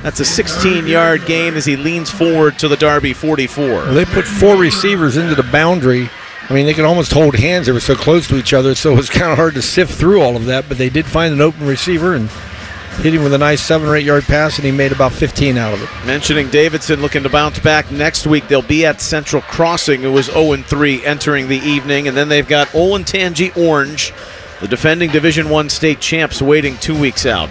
That's a 16-yard gain as he leans forward to the Darby 44. Well, they put 4 receivers into the boundary. I mean, they could almost hold hands. They were so close to each other, so it was kind of hard to sift through all of that. But they did find an open receiver and hit him with a nice 7 or 8 yard pass, and he made about 15 out of it. Mentioning Davidson looking to bounce back next week. They'll be at Central Crossing, who was 0-3 entering the evening. And then they've got Olentangy Orange, the defending Division I state champs, waiting 2 weeks out.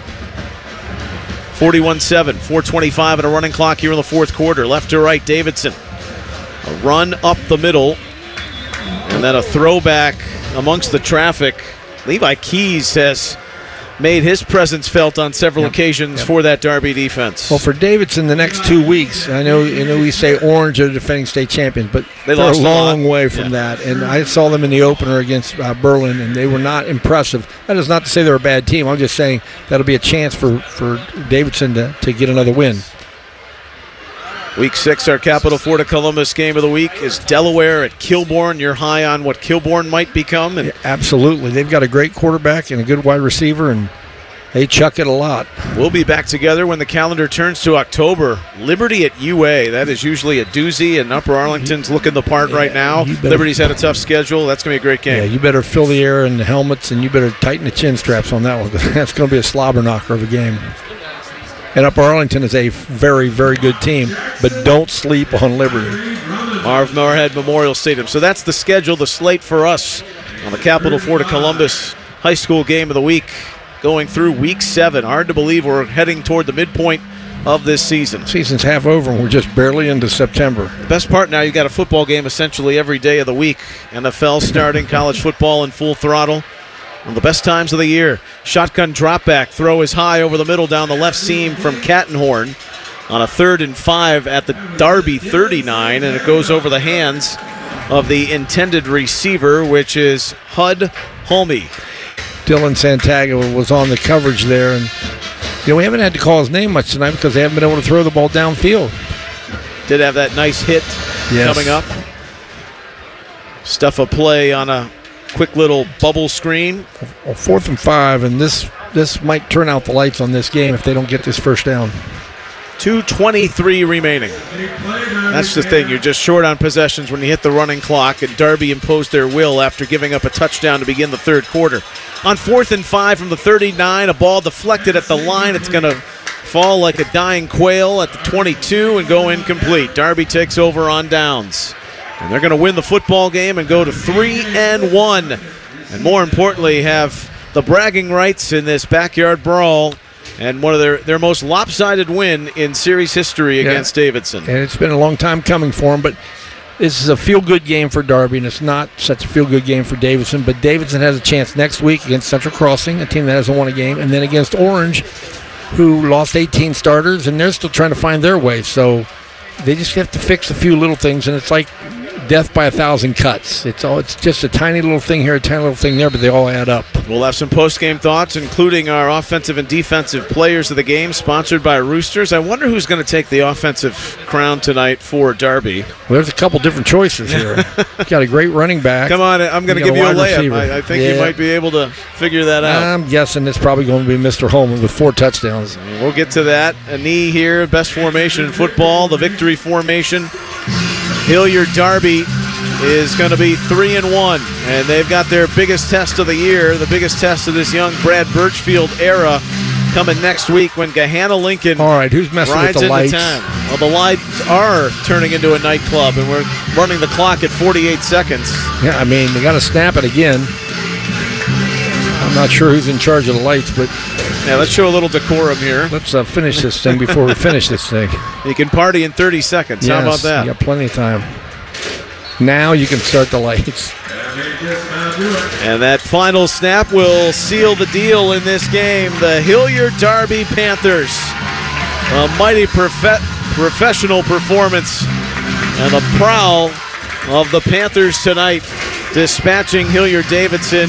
41-7, 4:25 and a running clock here in the fourth quarter. Left to right, Davidson. A run up the middle, and then a throwback amongst the traffic. Levi Keys has made his presence felt on several occasions for that Darby defense. Well, for Davidson, the next 2 weeks, I know we say Orange are the defending state champions, but they're a long way from that. And I saw them in the opener against Berlin, and they were not impressive. That is not to say they're a bad team. I'm just saying that'll be a chance for Davidson to get another win. Week 6, our Capital Florida Columbus game of the week is Delaware at Kilbourne. You're high on what Kilbourne might become. And absolutely. They've got a great quarterback and a good wide receiver, and they chuck it a lot. We'll be back together when the calendar turns to October. Liberty at UA. That is usually a doozy, and Upper Arlington's looking the part right now. Liberty's had a tough schedule. That's going to be a great game. Yeah, you better fill the air in the helmets, and you better tighten the chin straps on that one. That's going to be a slobber knocker of a game. And Upper Arlington is a very, very good team, but don't sleep on Liberty. Marv Moorhead Memorial Stadium. So that's the schedule, the slate for us on the Capital Florida Columbus High School game of the week, going through week 7. Hard to believe we're heading toward the midpoint of this season. Season's half over, and we're just barely into September. The best part now, you've got a football game essentially every day of the week. NFL starting, college football in full throttle. One of the best times of the year. Shotgun drop back. Throw is high over the middle down the left seam from Cattenhorn on a 3rd and 5 at the Darby 39, and it goes over the hands of the intended receiver, which is Hud Holme. Dylan Santaga was on the coverage there, and we haven't had to call his name much tonight because they haven't been able to throw the ball downfield. Did have that nice hit coming up. Stuff a play on a quick little bubble screen. 4th and 5, and this might turn out the lights on this game if they don't get this first down. 2:23 remaining. That's the thing. You're just short on possessions when you hit the running clock, and Darby imposed their will after giving up a touchdown to begin the third quarter. On 4th and 5 from the 39, a ball deflected at the line. It's going to fall like a dying quail at the 22 and go incomplete. Darby takes over on downs. And they're going to win the football game and go to 3-1. And more importantly, have the bragging rights in this backyard brawl and one of their most lopsided win in series history against Davidson. And it's been a long time coming for them, but this is a feel-good game for Darby, and it's not such a feel-good game for Davidson. But Davidson has a chance next week against Central Crossing, a team that hasn't won a game, and then against Orange, who lost 18 starters, and they're still trying to find their way. So they just have to fix a few little things, and it's like death by 1,000 cuts. It's just a tiny little thing here, a tiny little thing there, but they all add up. We'll have some post-game thoughts, including our offensive and defensive players of the game, sponsored by Roosters. I wonder who's going to take the offensive crown tonight for Darby. Well, there's a couple different choices here. Got a great running back. Come on, I'm going to give you a layup. I think you might be able to figure that out. I'm guessing it's probably going to be Mr. Holman with 4 touchdowns. We'll get to that. A knee here, best formation in football, the victory formation. Hilliard Darby is going to be 3-1, and they've got their biggest test of the year, the biggest test of this young Brad Birchfield era, coming next week when Gahanna Lincoln all right, who's messing with the lights? Town. Well, the lights are turning into a nightclub, and we're running the clock at 48 seconds. Yeah, I mean, they got to snap it again. I'm not sure who's in charge of the lights, but yeah, let's show a little decorum here. Let's finish this thing before we finish this thing. You can party in 30 seconds. Yes, how about that? You got plenty of time. Now you can start the lights. And that final snap will seal the deal in this game. The Hilliard Darby Panthers. A mighty professional performance and the prowl of the Panthers tonight, dispatching Hilliard Davidson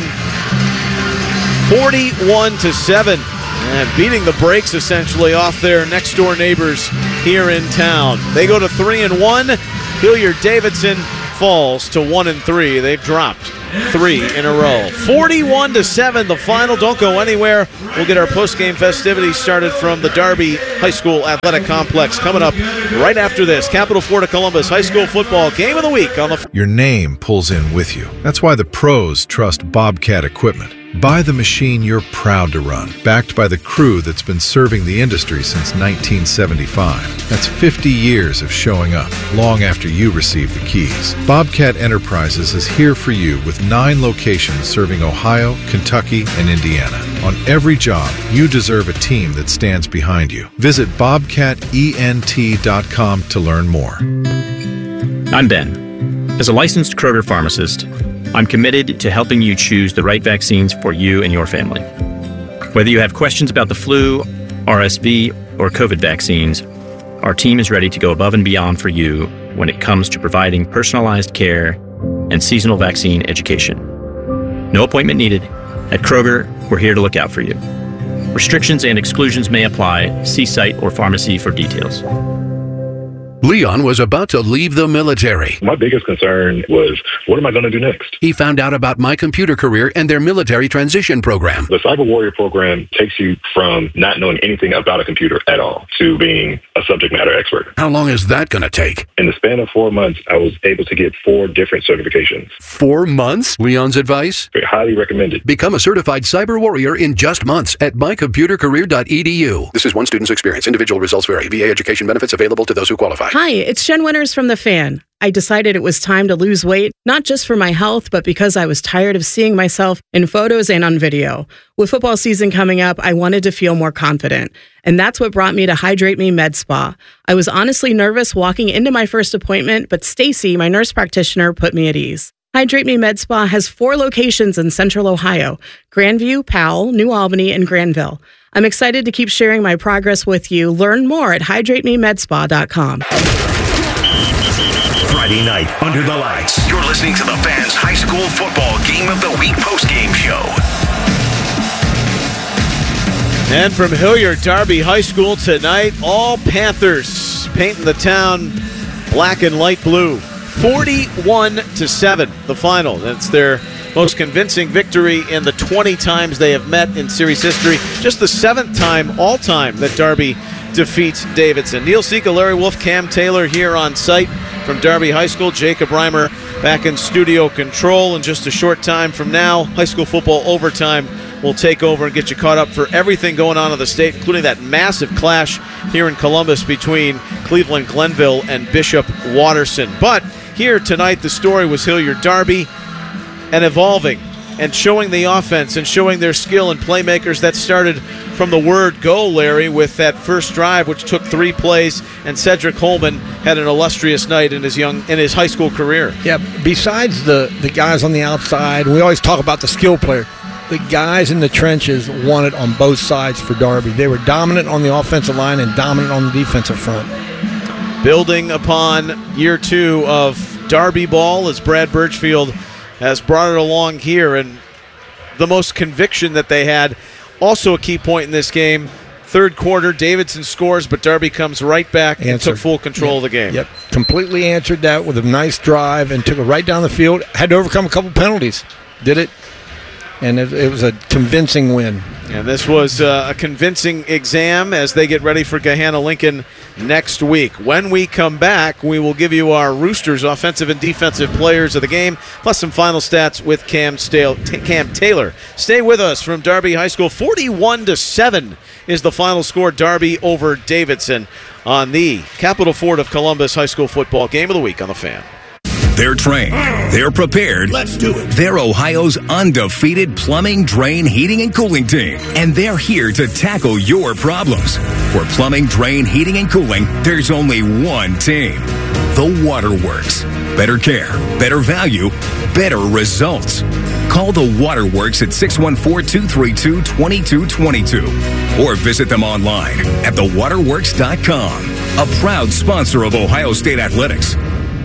41-7 and beating the brakes essentially off their next door neighbors here in town. They go to 3-1. Hilliard Davidson falls to 1-3. They've dropped 3 in a row. 41-7, the final. Don't go anywhere. We'll get our post-game festivities started from the Darby High School Athletic Complex coming up right after this. Capital Florida Columbus High School football game of the week on the... Your name pulls in with you. That's why the pros trust Bobcat equipment. Buy the machine you're proud to run, backed by the crew that's been serving the industry since 1975. That's 50 years of showing up, long after you receive the keys. Bobcat Enterprises is here for you with 9 locations serving Ohio, Kentucky, and Indiana. On every job, you deserve a team that stands behind you. Visit bobcatent.com to learn more. I'm Ben. As a licensed Kroger pharmacist, I'm committed to helping you choose the right vaccines for you and your family. Whether you have questions about the flu, RSV, or COVID vaccines, our team is ready to go above and beyond for you when it comes to providing personalized care and seasonal vaccine education. No appointment needed. At Kroger, we're here to look out for you. Restrictions and exclusions may apply. See site or pharmacy for details. Leon was about to leave the military. My biggest concern was, what am I going to do next? He found out about My Computer Career and their military transition program. The Cyber Warrior program takes you from not knowing anything about a computer at all to being a subject matter expert. How long is that going to take? In the span of 4 months, I was able to get 4 different certifications. 4 months? Leon's advice? Very highly recommended. Become a certified cyber warrior in just months at mycomputercareer.edu. This is one student's experience. Individual results vary. VA education benefits available to those who qualify. Hi, it's Jen Winters from The Fan. I decided it was time to lose weight, not just for my health, but because I was tired of seeing myself in photos and on video. With football season coming up, I wanted to feel more confident. And that's what brought me to Hydrate Me Med Spa. I was honestly nervous walking into my first appointment, but Stacy, my nurse practitioner, put me at ease. Hydrate Me Med Spa has 4 locations in Central Ohio: Grandview, Powell, New Albany, and Granville. I'm excited to keep sharing my progress with you. Learn more at hydratememedspa.com. Friday night, under the lights, you're listening to the Fans High School Football Game of the Week postgame show. And from Hilliard Darby High School tonight, all Panthers painting the town black and light blue. 41-7, the final. That's their most convincing victory in the 20 times they have met in series history. Just the 7th time all-time that Darby defeats Davidson. Neil Sika, Larry Wolf, Cam Taylor here on site from Darby High School. Jacob Reimer back in studio control. In just a short time from now, high school football overtime will take over and get you caught up for everything going on in the state, including that massive clash here in Columbus between Cleveland Glenville and Bishop Watterson. But here tonight, the story was Hilliard Darby and evolving and showing the offense and showing their skill and playmakers. That started from the word go, Larry, with that first drive, which took 3 plays, and Cedric Holman had an illustrious night in his high school career. Yeah, besides the guys on the outside, we always talk about the skill player. The guys in the trenches won it on both sides for Darby. They were dominant on the offensive line and dominant on the defensive front. Building upon year 2 of Darby ball, as Brad Birchfield has brought it along here, and the most conviction that they had. Also a key point in this game, third quarter, Davidson scores, but Darby comes right back and took full control of the game. Yep, completely answered that with a nice drive and took it right down the field. Had to overcome a couple penalties. Did it. And it was a convincing win. And this was a convincing exam as they get ready for Gahanna-Lincoln next week. When we come back, we will give you our Roosters offensive and defensive players of the game, plus some final stats with Cam Taylor. Stay with us from Darby High School. 41-7 is the final score. Darby over Davidson on the Capital Ford of Columbus High School football game of the week on The Fan. They're trained. They're prepared. Let's do it. They're Ohio's undefeated plumbing, drain, heating, and cooling team. And they're here to tackle your problems. For plumbing, drain, heating, and cooling, there's only one team. The Waterworks. Better care, better value, better results. Call the Waterworks at 614-232-2222 or visit them online at thewaterworks.com. A proud sponsor of Ohio State Athletics.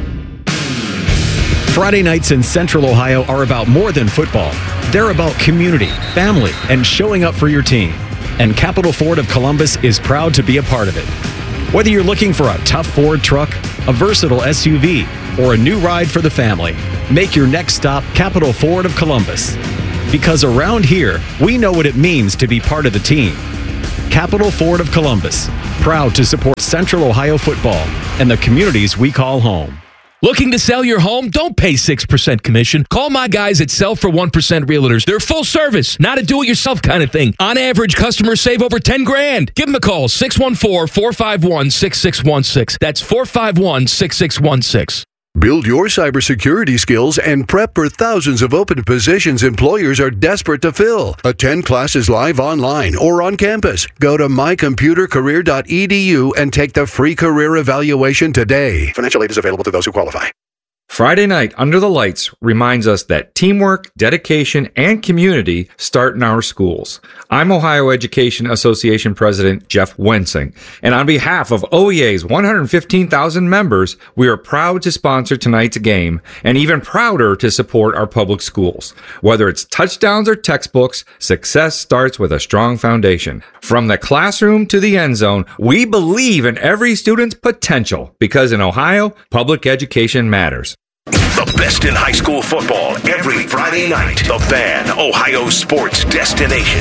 Friday nights in Central Ohio are about more than football. They're about community, family, and showing up for your team. And Capital Ford of Columbus is proud to be a part of it. Whether you're looking for a tough Ford truck, a versatile SUV, or a new ride for the family, make your next stop Capital Ford of Columbus. Because around here, we know what it means to be part of the team. Capital Ford of Columbus, proud to support Central Ohio football and the communities we call home. Looking to sell your home? Don't pay 6% commission. Call my guys at Sell for 1% Realtors. They're full service, not a do-it-yourself kind of thing. On average, customers save over $10,000. Give them a call, 614-451-6616. That's 451-6616. Build your cybersecurity skills and prep for thousands of open positions employers are desperate to fill. Attend classes live online or on campus. Go to mycomputercareer.edu and take the free career evaluation today. Financial aid is available to those who qualify. Friday night under the lights reminds us that teamwork, dedication, and community start in our schools. I'm Ohio Education Association President Jeff Wensing, and on behalf of OEA's 115,000 members, we are proud to sponsor tonight's game and even prouder to support our public schools. Whether it's touchdowns or textbooks, success starts with a strong foundation. From the classroom to the end zone, we believe in every student's potential because in Ohio, public education matters. The best in high school football every Friday night. The Fan, Ohio sports destination.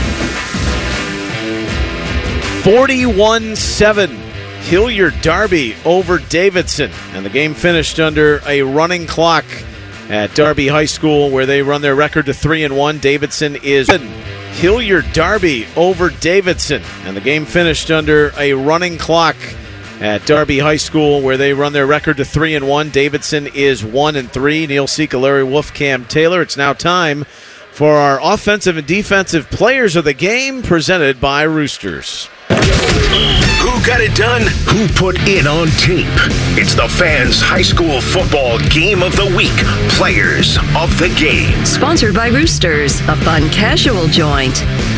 41-7, Hilliard Darby over Davidson. And the game finished under a running clock at Darby High School where they run their record to 3-1. Davidson is Hilliard Darby over Davidson. And the game finished under a running clock at Darby High School, where they run their record to 3-1. Davidson is 1-3. Neil Sika, Larry Wolf, Cam Taylor. It's now time for our offensive and defensive players of the game, presented by Roosters. Who got it done? Who put it on tape? It's the Fans High School Football Game of the Week. Players of the Game. Sponsored by Roosters, a fun casual joint.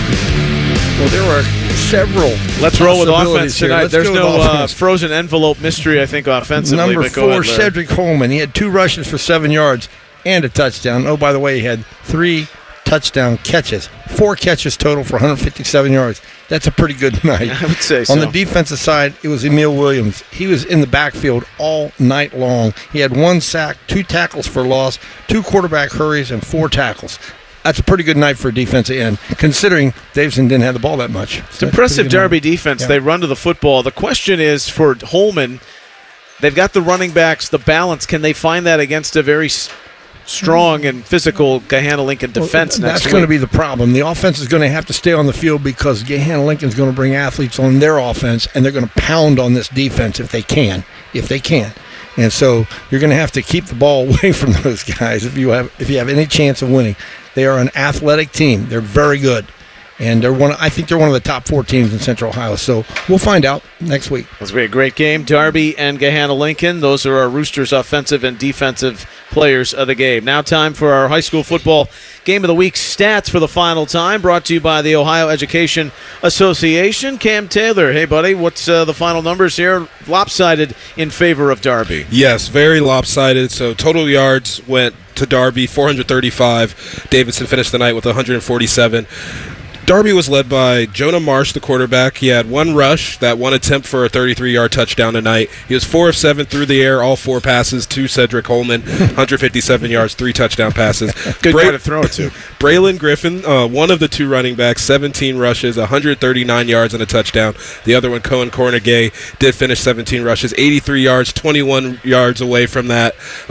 Well, there were several. Let's roll with offense tonight. There's no frozen envelope mystery, I think, offensively. Number 4, Cedric Holman. He had 2 rushes for 7 yards and a touchdown. Oh, by the way, he had 3 touchdown catches. 4 catches total for 157 yards. That's a pretty good night. I would say so. On the defensive side, it was Emil Williams. He was in the backfield all night long. He had 1 sack, 2 tackles for loss, 2 quarterback hurries, and 4 tackles. That's a pretty good night for a defensive end, considering Davidson didn't have the ball that much. It's impressive Darby defense. Yeah. They run to the football. The question is for Holman, they've got the running backs, the balance. Can they find that against a very strong and physical Gahanna-Lincoln defense next week? That's going to be the problem. The offense is going to have to stay on the field because Gahanna-Lincoln's going to bring athletes on their offense, and they're going to pound on this defense if they can. And so you're going to have to keep the ball away from those guys if you have any chance of winning. They are an athletic team. They're very good. And I think they're one of the top 4 teams in Central Ohio. So we'll find out next week. This will be a great game. Darby and Gahanna-Lincoln. Those are our Roosters offensive and defensive players of the game. Now time for our high school football game of the week stats for the final time. Brought to you by the Ohio Education Association. Cam Taylor. Hey, buddy. What's the final numbers here? Lopsided in favor of Darby. Yes, very lopsided. So total yards went to Darby, 435. Davidson finished the night with 147. Darby was led by Jonah Marsh, the quarterback. He had 1 rush, that 1 attempt for a 33-yard touchdown tonight. He was 4 of 7 through the air, all 4 passes to Cedric Holman, 157 yards, 3 touchdown passes. Good guy to throw it to. Braylon Griffin, one of the 2 running backs, 17 rushes, 139 yards and a touchdown. The other one, Cohen Cornegay, did finish 17 rushes, 83 yards, 21 yards away from that,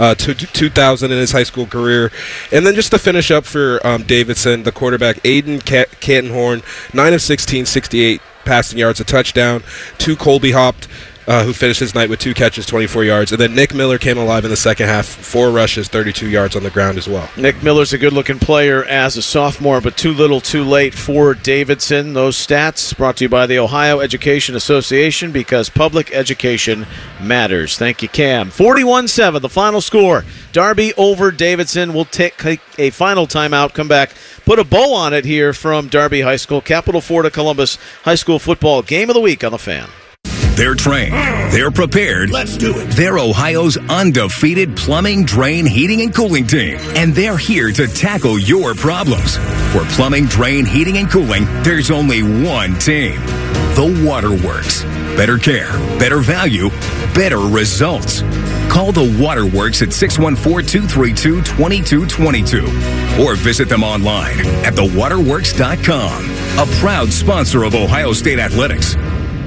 2,000 in his high school career. And then just to finish up for Davidson, the quarterback, Aiden Canton Horn, 9 of 16, 68 passing yards, a touchdown. 2 Colby Hopped, who finished his night with 2 catches, 24 yards. And then Nick Miller came alive in the second half, 4 rushes, 32 yards on the ground as well. Nick Miller's a good-looking player as a sophomore, but too little too late for Davidson. Those stats brought to you by the Ohio Education Association, because public education matters. Thank you, Cam. 41-7, the final score. Darby over Davidson. We'll take a final timeout, come back, put a bow on it here from Darby High School. Capital Ford of Columbus High School football game of the week on the Fan. They're trained. They're prepared. Let's do it. They're Ohio's undefeated plumbing, drain, heating, and cooling team. And they're here to tackle your problems. For plumbing, drain, heating, and cooling, there's only one team. The Waterworks. Better care, better value, better results. Call the Waterworks at 614-232-2222 or visit them online at thewaterworks.com. A proud sponsor of Ohio State Athletics.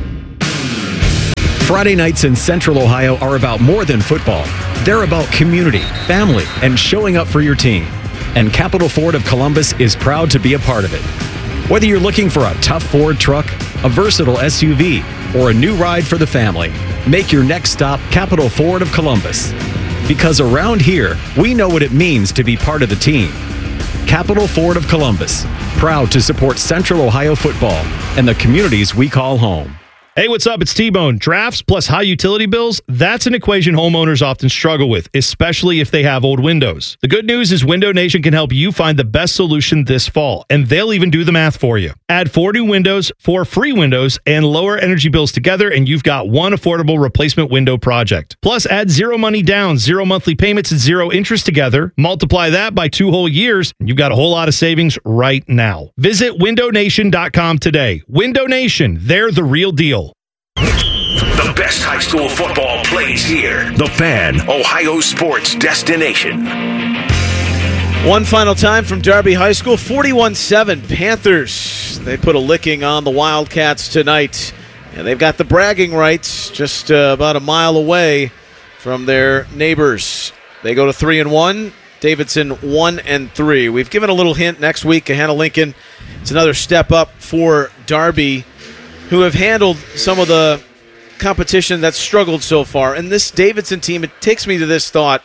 Friday nights in Central Ohio are about more than football. They're about community, family, and showing up for your team. And Capital Ford of Columbus is proud to be a part of it. Whether you're looking for a tough Ford truck, a versatile SUV, or a new ride for the family, make your next stop Capital Ford of Columbus. Because around here, we know what it means to be part of the team. Capital Ford of Columbus, proud to support Central Ohio football and the communities we call home. Hey, what's up? It's T-Bone. Drafts plus high utility bills, that's an equation homeowners often struggle with, especially if they have old windows. The good news is Window Nation can help you find the best solution this fall, and they'll even do the math for you. Add 4 new windows, 4 free windows, and lower energy bills together, and you've got one affordable replacement window project. Plus, add 0 money down, 0 monthly payments, and 0 interest together. Multiply that by 2 whole years, and you've got a whole lot of savings right now. Visit windownation.com today. Window Nation, they're the real deal. The best high school football plays here. The Fan, Ohio sports destination. One final time from Darby High School, 41-7 Panthers. They put a licking on the Wildcats tonight, and they've got the bragging rights just about a mile away from their neighbors. They go to 3-1. Davidson 1-3. We've given a little hint next week. Hannah Lincoln. It's another step up for Darby, who have handled some of the competition that's struggled so far. And this Davidson team, it takes me to this thought.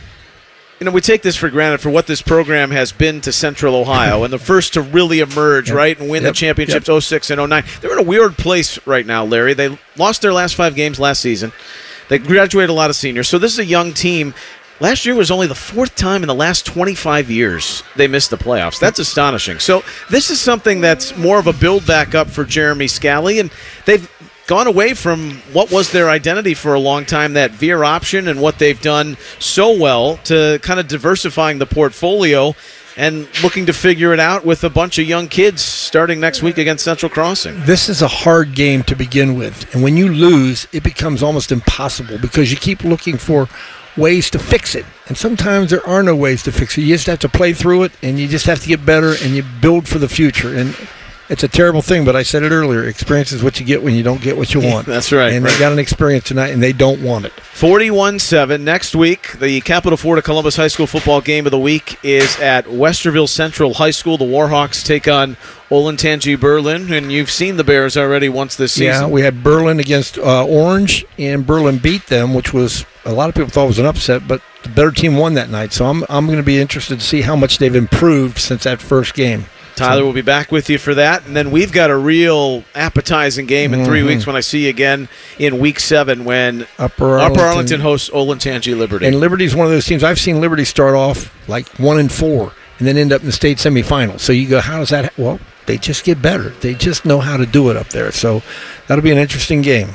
You know, we take this for granted for what this program has been to Central Ohio, and the first to really emerge, right, and win the championships 06 and 09. They're in a weird place right now, Larry. They lost their last 5 games last season. They graduated a lot of seniors. So this is a young team. Last year was only the 4th time in the last 25 years they missed the playoffs. That's astonishing. So this is something that's more of a build back up for Jeremy Scally, and they've gone away from what was their identity for a long time, that veer option, and what they've done so well to kind of diversifying the portfolio and looking to figure it out with a bunch of young kids starting next week against Central Crossing. This is a hard game to begin with, and when you lose, it becomes almost impossible because you keep looking for ways to fix it, and sometimes there are no ways to fix it. You just have to play through it, and you just have to get better, and you build for the future. And it's a terrible thing, but I said it earlier, experience is what you get when you don't get what you want. That's right. And they got an experience tonight, and they don't want it. 41-7. Next week, the Capital Ford of Columbus High School football game of the week is at Westerville Central High School. The Warhawks take on Olentangy Berlin, and you've seen the Bears already once this season. Yeah, we had Berlin against Orange, and Berlin beat them, which was a lot of people thought was an upset, but the better team won that night. So I'm going to be interested to see how much they've improved since that first game. Tyler will be back with you for that. And then we've got a real appetizing game in 3 weeks when I see you again in Week 7 when Upper Arlington hosts Olentangy Liberty. And Liberty's one of those teams. I've seen Liberty start off like 1-4 and then end up in the state semifinal. So you go, how does that well, they just get better. They just know how to do it up there. So that'll be an interesting game.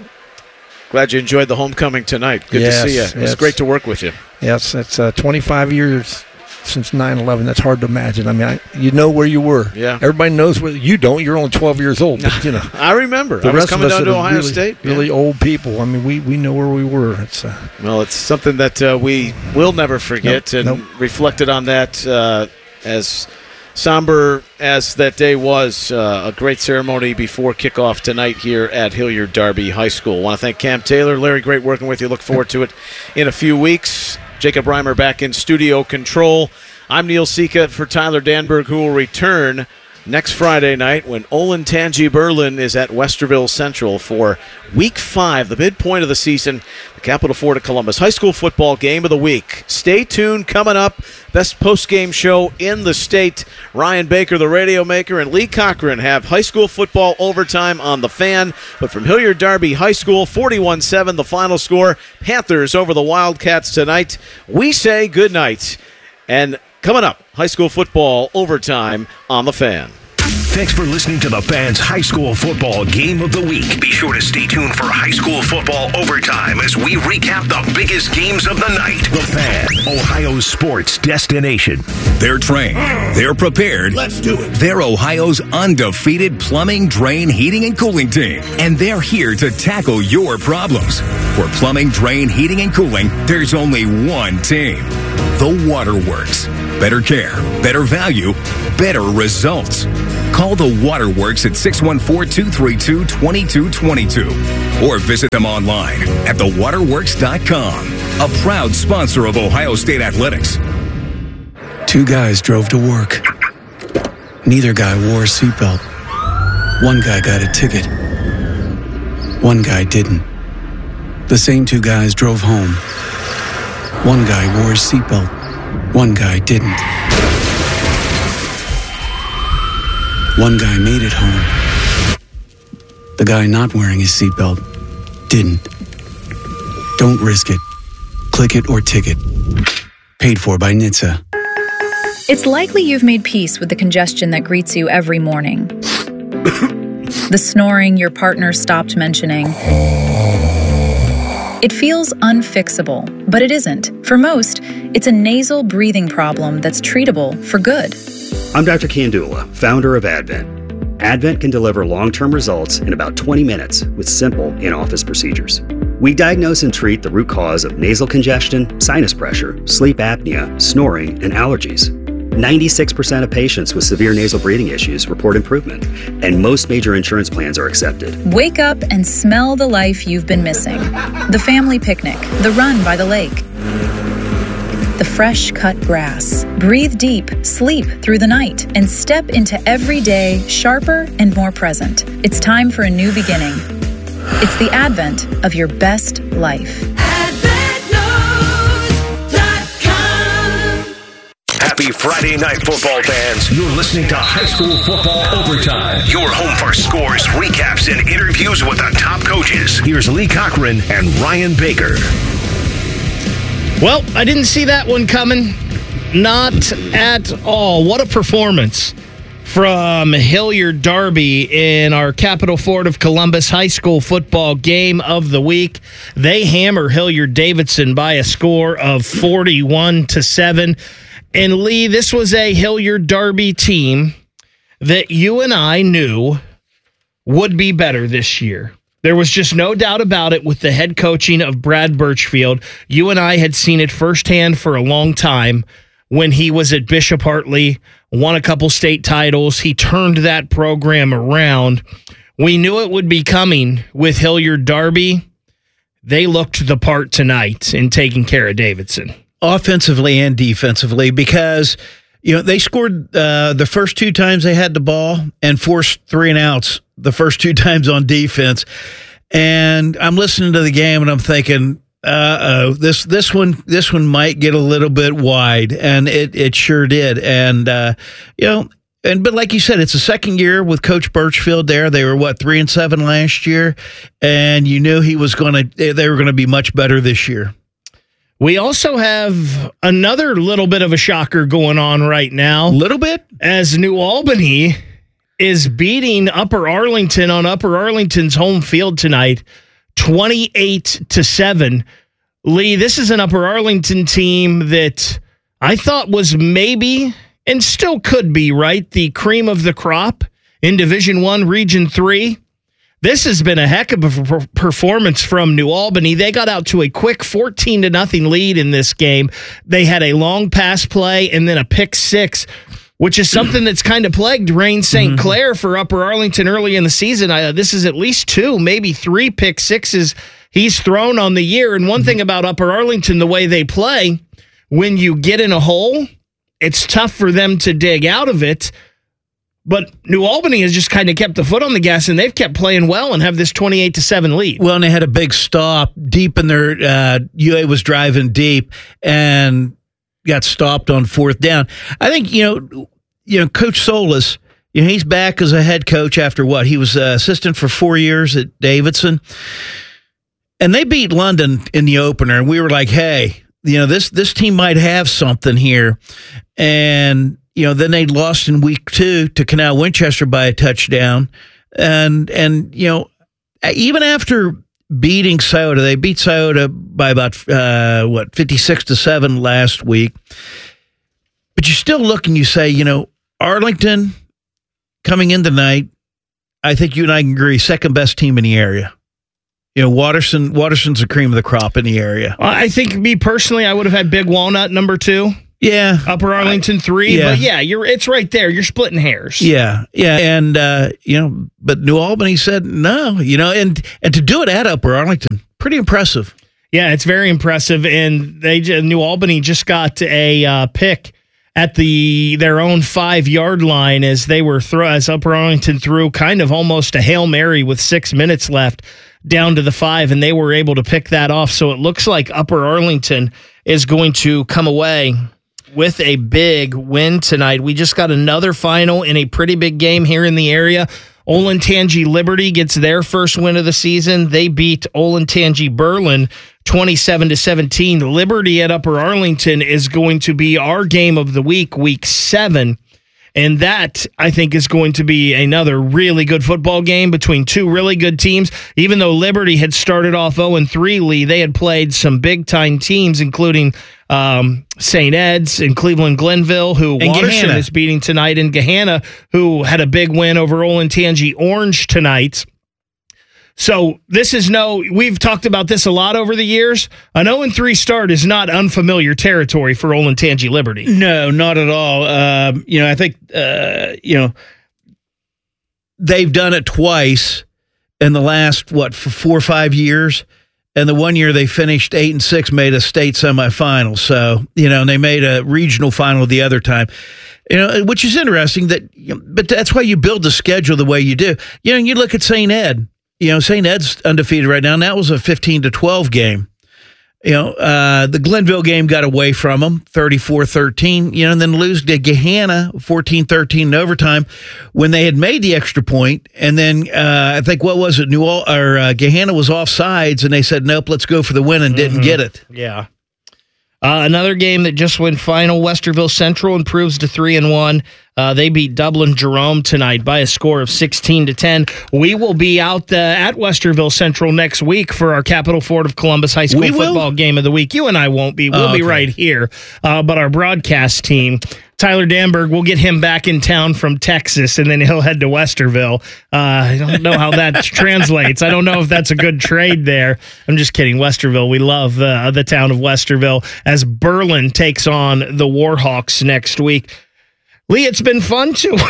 Glad you enjoyed the homecoming tonight. Good to see you. It was great to work with you. Yes, it's 25 years since 9/11. That's hard to imagine. I mean, you know where you were. Yeah. Everybody knows where you don't. You're only 12 years old. But, you know. I remember. I was coming down to Ohio State. Really old people. I mean, we know where we were. It's well, it's something that we will never forget, reflected on that as somber as that day was. A great ceremony before kickoff tonight here at Hilliard Darby High School. I want to thank Cam Taylor. Larry, great working with you. Look forward to it in a few weeks. Jacob Reimer back in studio control. I'm Neil Sika for Tyler Danberg, who will return next Friday night when Olentangy Berlin is at Westerville Central for Week 5, the midpoint of the season, the Capital Ford of Columbus High School football game of the week. Stay tuned. Coming up, best post-game show in the state. Ryan Baker, the radio maker, and Lee Cochran have high school football overtime on the Fan. But from Hilliard Darby High School, 41-7, the final score. Panthers over the Wildcats tonight. We say good night. And coming up, high school football overtime on the Fan. Thanks for listening to the Fans High School Football Game of the Week. Be sure to stay tuned for high school football overtime as we recap the biggest games of the night. The Fan, Ohio's sports destination. They're trained. They're prepared. Let's do it. They're Ohio's undefeated plumbing, drain, heating, and cooling team. And they're here to tackle your problems. For plumbing, drain, heating, and cooling, there's only one team. The Waterworks. Better care, better value, better results. Call the Waterworks at 614-232-2222 or visit them online at thewaterworks.com. A proud sponsor of Ohio State Athletics. Two guys drove to work. Neither guy wore a seatbelt. One guy got a ticket. One guy didn't. The same two guys drove home. One guy wore a seatbelt. One guy didn't. One guy made it home. The guy not wearing his seatbelt didn't. Don't risk it. Click it or ticket. Paid for by NHTSA. It's likely you've made peace with the congestion that greets you every morning. The snoring your partner stopped mentioning. It feels unfixable, but it isn't. For most, it's a nasal breathing problem that's treatable for good. I'm Dr. Kandula, founder of Advent. Advent can deliver long-term results in about 20 minutes with simple in-office procedures. We diagnose and treat the root cause of nasal congestion, sinus pressure, sleep apnea, snoring, and allergies. 96% of patients with severe nasal breathing issues report improvement, and most major insurance plans are accepted. Wake up and smell the life you've been missing. The family picnic, the run by the lake, the fresh cut grass. Breathe deep, sleep through the night, and step into every day sharper and more present. It's time for a new beginning. It's the advent of your best life. Happy Friday night, football fans. You're listening to High School Football Overtime. Your home for scores, recaps, and interviews with the top coaches. Here's Lee Cochran and Ryan Baker. Well, I didn't see that one coming. Not at all. What a performance from Hilliard Darby in our Capital Ford of Columbus High School Football Game of the Week. They hammer Hilliard Davidson by a score of 41-7. And Lee, this was a Hilliard Darby team that you and I knew would be better this year. There was just no doubt about it with the head coaching of Brad Birchfield. You and I had seen it firsthand for a long time when he was at Bishop Hartley, won a couple state titles. He turned that program around. We knew it would be coming with Hilliard Darby. They looked the part tonight in taking care of Davidson. Offensively and defensively, because they scored the first two times they had the ball and forced 3 and outs the first 2 times on defense. And I'm listening to the game and I'm thinking, this one might get a little bit wide, and it sure did. And but like you said, it's the second year with Coach Birchfield there. They were 3-7 last year, and you knew they were going to be much better this year. We also have another little bit of a shocker going on right now. Little bit? As New Albany is beating Upper Arlington on Upper Arlington's home field tonight, 28-7. Lee, this is an Upper Arlington team that I thought was maybe, and still could be, right, the cream of the crop in Division I, Region 3. This has been a heck of a performance from New Albany. They got out to a quick 14-0 lead in this game. They had a long pass play and then a pick six, which is something that's kind of plagued Rain St. Clair for Upper Arlington early in the season. This is at least 2, maybe 3 pick sixes he's thrown on the year. And one thing about Upper Arlington, the way they play, when you get in a hole, it's tough for them to dig out of it. But New Albany has just kind of kept the foot on the gas, and they've kept playing well and have this 28-7 lead. Well, and they had a big stop deep in their UA was driving deep and got stopped on 4th down. I think, Coach Solis, he's back as a head coach after what? He was assistant for 4 years at Davidson. And they beat London in the opener, and we were like, hey, this team might have something here. And then they lost in week 2 to Canal Winchester by a touchdown. And even after beating Scioto, they beat Scioto by about 56-7 last week. But you still look and you say, Arlington coming in tonight, I think you and I can agree, second best team in the area. Waterson's the cream of the crop in the area. I think, me personally, I would have had Big Walnut number 2. Yeah. Upper Arlington 3. Yeah. But it's right there. You're splitting hairs. Yeah. And, but New Albany said no, and to do it at Upper Arlington, pretty impressive. Yeah, it's very impressive. And New Albany just got a pick at their own 5-yard line as they were as Upper Arlington threw kind of almost a Hail Mary with 6 minutes left down to the 5, and they were able to pick that off. So it looks like Upper Arlington is going to come away with a big win tonight. We just got another final in a pretty big game here in the area. Olentangy Liberty gets their first win of the season. They beat Olentangy Berlin 27-17. Liberty at Upper Arlington is going to be our game of the week, week 7. And that, I think, is going to be another really good football game between two really good teams. Even though Liberty had started off 0-3, Lee, they had played some big-time teams, including St. Ed's and Cleveland Glenville, who Waterson is beating tonight, and Gahanna, who had a big win over Olentangy Orange tonight. So we've talked about this a lot over the years. An 0-3 start is not unfamiliar territory for Olentangy Liberty. No, not at all. I think, they've done it twice in the last, 4 or 5 years. And the one year they finished 8-6, made a state semifinal. So, and they made a regional final the other time. Which is interesting but that's why you build the schedule the way you do. You look at St. Ed. St. Ed's undefeated right now, and that was a 15-12 game. The Glenville game got away from them, 34-13, and then lose to Gahanna, 14-13 in overtime when they had made the extra point. And then I think, Gahanna was offsides, and they said, nope, let's go for the win, and didn't get it. Yeah. Another game that just went final, Westerville Central improves to 3-1. They beat Dublin Jerome tonight by a score of 16-10. We will be out at Westerville Central next week for our Capital Ford of Columbus High School football game of the week. You and I won't be. We'll be right here. But our broadcast team, Tyler Danberg, we'll get him back in town from Texas, and then he'll head to Westerville. I don't know how that translates. I don't know if that's a good trade there. I'm just kidding. Westerville, we love the town of Westerville as Berlin takes on the Warhawks next week. Lee, it's been fun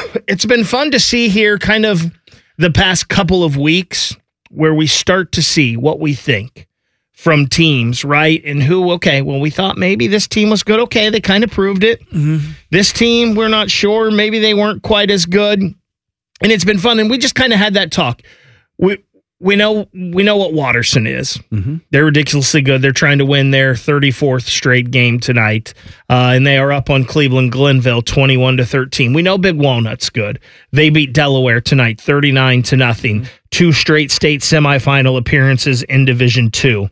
to see here kind of the past couple of weeks where we start to see what we think from teams, right? And we thought maybe this team was good. Okay, they kind of proved it. Mm-hmm. This team, we're not sure. Maybe they weren't quite as good. And it's been fun. And we just kind of had that talk. We know what Waterson is. Mm-hmm. They're ridiculously good. They're trying to win their 34th straight game tonight, and they are up on Cleveland Glenville 21-13. We know Big Walnut's good. They beat Delaware tonight 39-0. Mm-hmm. 2 straight state semifinal appearances in Division II.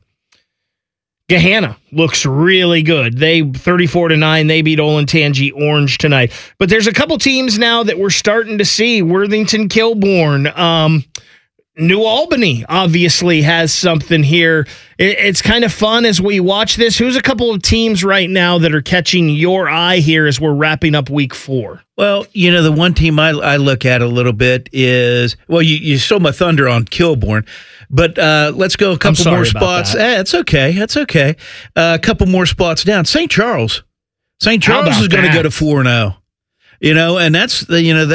Gahanna looks really good. They 34-9. They beat Olentangy Orange tonight. But there's a couple teams now that we're starting to see. Worthington Kilbourne. New Albany obviously has something here. It's kind of fun as we watch this. Who's a couple of teams right now that are catching your eye here as we're wrapping up week 4? Well, the one team I look at a little bit is, you stole my thunder on Kilbourne, but let's go a couple more spots. It's okay. That's okay. A couple more spots down. St. Charles. St. Charles is going to go to 4-0. And that's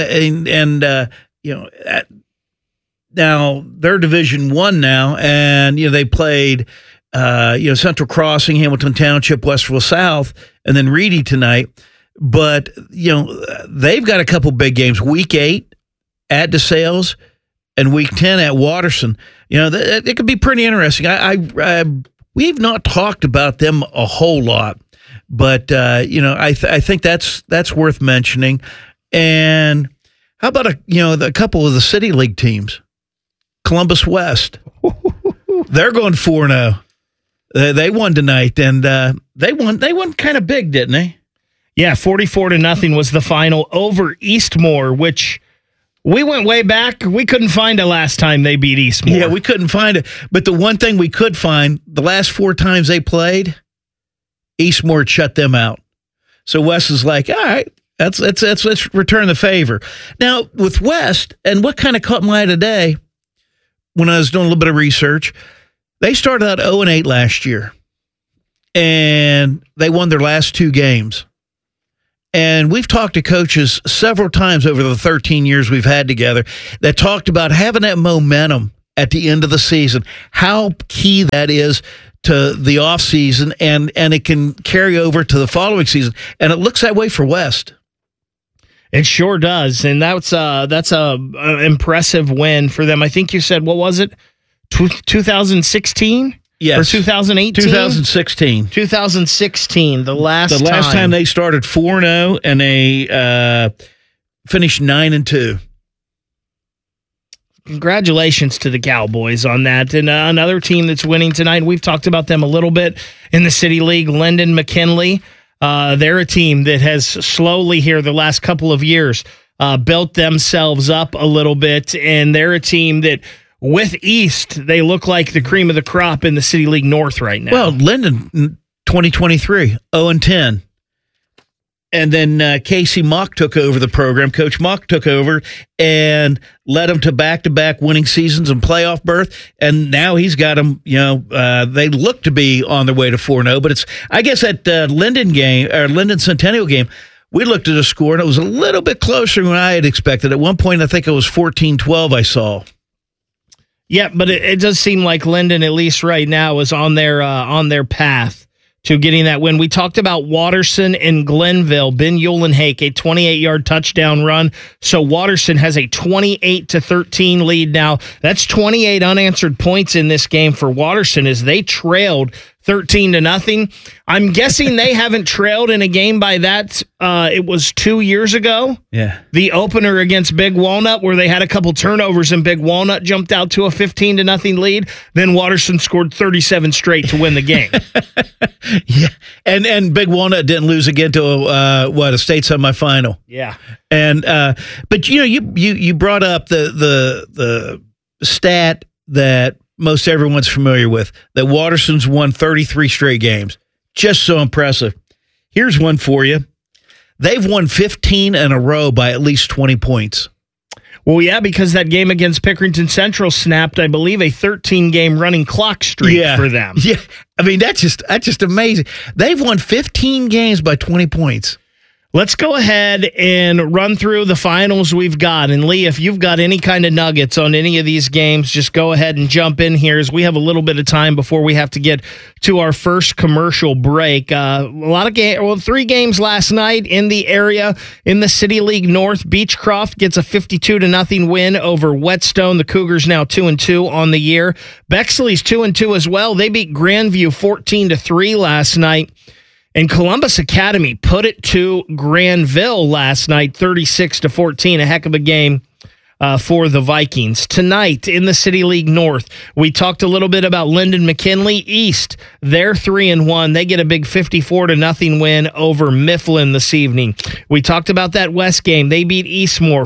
now they're Division I now, and they played Central Crossing, Hamilton Township, Westerville South, and then Reedy tonight. But they've got a couple big games: Week 8 at DeSales, and Week 10 at Waterson. It could be pretty interesting. We've not talked about them a whole lot, but I think that's worth mentioning. And how about a couple of the City League teams? Columbus West. They're going 4-0. They won tonight, and they won kind of big, didn't they? Yeah, 44-0 was the final over Eastmoor, which we went way back. We couldn't find it last time they beat Eastmoor. Yeah, we couldn't find it. But the one thing we could find, the last 4 times they played, Eastmoor shut them out. So West is like, all right, let's return the favor. Now, with West, and what kind of caught my eye today, when I was doing a little bit of research, they started out 0-8 last year, and they won their last 2 games. And we've talked to coaches several times over the 13 years we've had together that talked about having that momentum at the end of the season, how key that is to the offseason, and it can carry over to the following season. And it looks that way for West. It sure does, and that's a impressive win for them. I think you said, what was it, 2016? Yes. Or 2018? 2016. 2016, the last time they started 4-0, and they finished 9-2. Congratulations to the Cowboys on that. And another team that's winning tonight, we've talked about them a little bit in the City League, Linden McKinley. They're a team that has slowly here the last couple of years built themselves up a little bit, and they're a team that with East, they look like the cream of the crop in the City League North right now. Well, Linden, 2023, 0-10. And then Casey Mock took over the program. Coach Mock took over and led them to back-to-back winning seasons and playoff berth. And now he's got them, they look to be on their way to 4-0. But it's, I guess, at Linden Centennial game, we looked at a score, and it was a little bit closer than I had expected. At one point, I think it was 14-12 I saw. Yeah, but it does seem like Linden, at least right now, is on their path to getting that win. We talked about Watterson and Glenville. Ben Eulenhake, a 28-yard touchdown run. So Watterson has a 28-13 lead now. That's 28 unanswered points in this game for Watterson as they trailed 13-0. I'm guessing they haven't trailed in a game by that. It was 2 years ago. Yeah. The opener against Big Walnut, where they had a couple turnovers and Big Walnut jumped out to a 15-0 lead. Then Watterson scored 37 straight to win the game. Yeah. And Big Walnut didn't lose again to a state semifinal. Yeah. And but you brought up the stat that most everyone's familiar with, that Watterson's won 33 straight games. Just so impressive. Here's one for you. They've won 15 in a row by at least 20 points. Well, yeah, because that game against Pickerington Central snapped, I believe, a 13-game running clock streak for them. Yeah, I mean, that's just amazing. They've won 15 games by 20 points. Let's go ahead and run through the finals we've got. And Lee, if you've got any kind of nuggets on any of these games, just go ahead and jump in here as we have a little bit of time before we have to get to our first commercial break. A lot of 3 games last night in the area in the City League North. Beechcroft gets a 52-0 win over Whetstone. The Cougars now 2-2 on the year. Bexley's 2-2 as well. They beat Grandview 14-3 last night. And Columbus Academy put it to Granville last night, 36-14. A heck of a game for the Vikings. Tonight in the City League North, we talked a little bit about Linden McKinley East. They're 3-1. They get a big 54-0 win over Mifflin this evening. We talked about that West game. They beat Eastmoor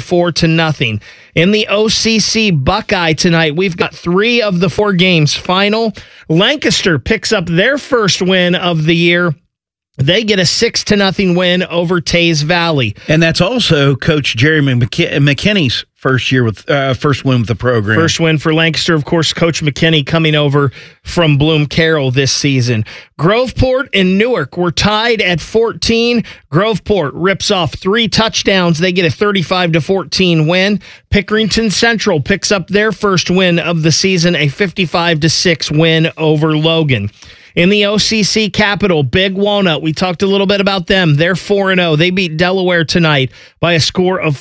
44-0. In the OCC Buckeye tonight, we've got 3 of the 4 games final. Lancaster picks up their first win of the year. They get a 6-0 win over Taze Valley. And that's also Coach Jerry McKinney's first win with the program. First win for Lancaster, of course, Coach McKinney coming over from Bloom Carroll this season. Groveport and Newark were tied at 14. Groveport rips off 3 touchdowns. They get a 35-14 win. Pickerington Central picks up their first win of the season, a 55-6 win over Logan. In the OCC Capital, Big Walnut, we talked a little bit about them. They're 4-0. They beat Delaware tonight by a score of